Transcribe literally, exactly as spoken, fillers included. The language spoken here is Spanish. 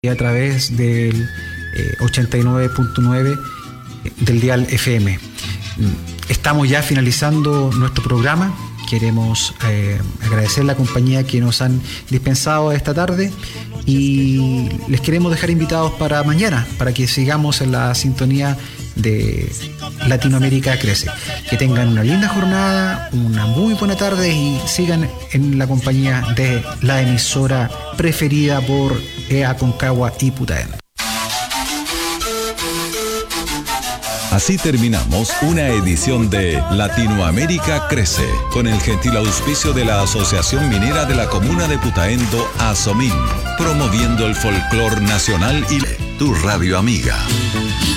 a través del eh, ochenta y nueve punto nueve del dial F M. Estamos ya finalizando nuestro programa. Queremos eh, agradecer la compañía que nos han dispensado esta tarde y les queremos dejar invitados para mañana, para que sigamos en la sintonía de Latinoamérica Crece. Que tengan una linda jornada, una muy buena tarde y sigan en la compañía de la emisora preferida por E A Concagua y Putaén. Así terminamos una edición de Latinoamérica Crece, con el gentil auspicio de la Asociación Minera de la Comuna de Putaendo, ASOMIN, promoviendo el folclor nacional y tu radio amiga.